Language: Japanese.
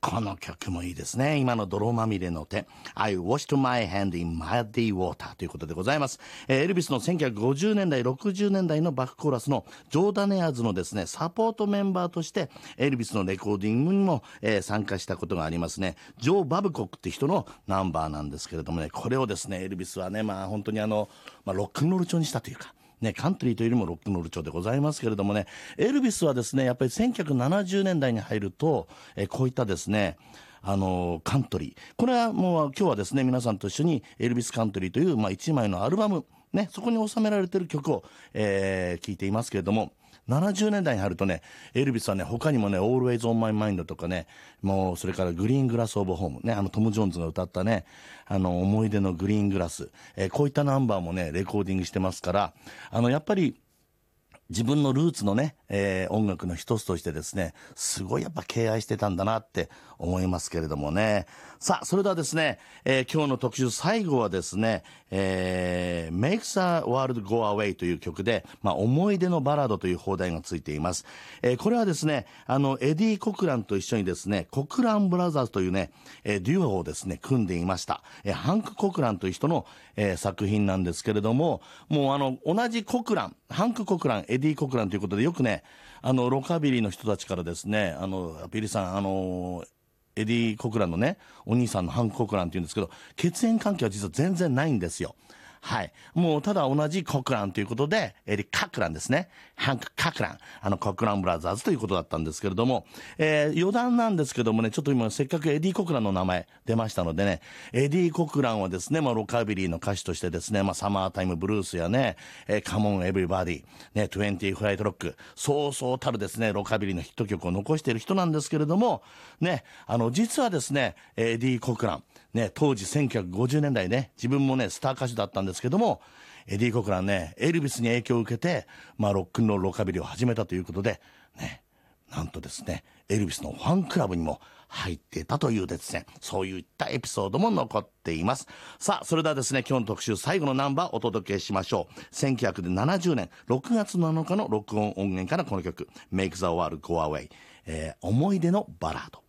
この曲もいいですね。今の泥まみれの手。I washed my hand in muddy water ということでございます。エルビスの1950年代、60年代のバックコーラスのジョーダネアーズのですね、サポートメンバーとして、エルビスのレコーディングにも、参加したことがありますね。ジョー・バブコックって人のナンバーなんですけれどもね、これをですね、エルビスはね、本当にロックンロール調にしたというか、ね、カントリーというよりもロックンロール調でございますけれどもね、エルビスはですね、やっぱり1970年代に入ると、こういったですね、カントリー。これはもう今日はですね、皆さんと一緒にエルビスカントリーという、一枚のアルバム、ね、そこに収められている曲を、聴いていますけれども、70年代に入るとね、エルビスはね、他にもね、Always on My Mind とかね、もう、それからグリーングラスオブホーム、ね、トム・ジョーンズが歌ったね、思い出のグリーングラス、こういったナンバーもね、レコーディングしてますから、やっぱり、自分のルーツのね、音楽の一つとしてですね、すごいやっぱ敬愛してたんだなって思いますけれどもね。さあ、それではですね、今日の特集最後はですね、Makes a World Go Away という曲で、思い出のバラードという放題がついています。これはですね、エディ・コクランと一緒にですね、コクランブラザーズというね、デュオをですね、組んでいました。ハンク・コクランという人の、作品なんですけれども、もう同じコクラン、ハンク・コクラン、エディ・コクランということでよくね、ロカビリーの人たちからですね、ビリーさん、エディ・コクランのね、お兄さんのハンク・コクランって言うんですけど、血縁関係は実は全然ないんですよ。はい。もうただ同じコクランということで、エディ・カクランですね。ハンク・カクラン。コクランブラザーズということだったんですけれども、余談なんですけどもね、ちょっと今せっかくエディ・コクランの名前出ましたのでね、エディ・コクランはですね、ロカビリーの歌手としてですね、サマータイムブルースやね、カモン・エブリバディ、ね、20フライトロック、そうそうたるですね、ロカビリーのヒット曲を残している人なんですけれども、ね、実はですね、エディ・コクラン、ね、当時1950年代ね、自分もね、スター歌手だったんですけども、エディ・コクランね、エルビスに影響を受けて、ロックンロールロカビリーを始めたということで、ね、なんとですね、エルビスのファンクラブにも入っていたというですね、そういったエピソードも残っています。さあ、それではですね、今日の特集最後のナンバーをお届けしましょう。1970年6月7日の録音音源からこの曲、Make the World Go Away、思い出のバラード。